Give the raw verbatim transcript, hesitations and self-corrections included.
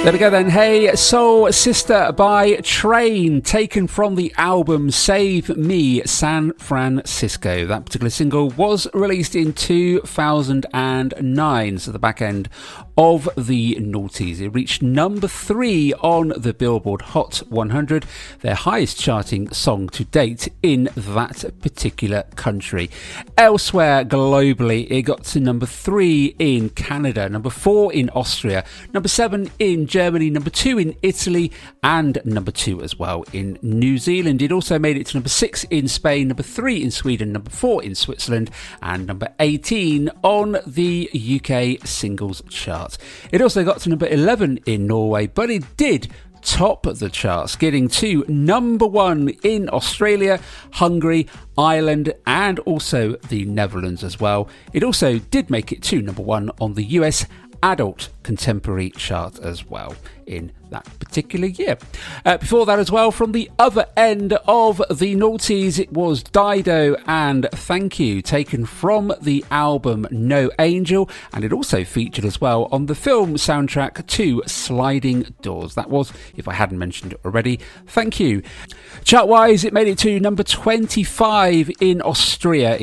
There we go then. Hey Soul Sister by Train, taken from the album Save Me San Francisco. That particular single was released in two thousand nine, so the back end of the noughties. It reached number three on the Billboard Hot one hundred, their highest charting song to date in that particular country. Elsewhere globally, it got to number three in Canada, number four in Austria, number seven in Germany, number two in Italy, and number two as well in New Zealand. It also made it to number six in Spain, number three in Sweden, number four in Switzerland, and number eighteen on the U K singles chart. It also got to number eleven in Norway, but it did top the charts, getting to number one in Australia, Hungary, Ireland, and also the Netherlands as well. It also did make it to number one on the U S Adult Contemporary chart as well in that particular year. Uh, before that as well, from the other end of the noughties, it was Dido and Thank You, taken from the album No Angel, and it also featured as well on the film soundtrack to Sliding Doors. That was, if I hadn't mentioned it already, Thank You. Chart-wise, it made it to number twenty-five in Austria,